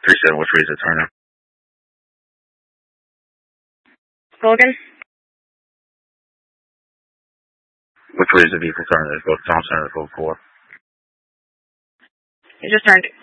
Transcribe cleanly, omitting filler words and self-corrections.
37, which way is it turning? Logan? Which way is the vehicle turning? There's both Thompson and 4. It just turned.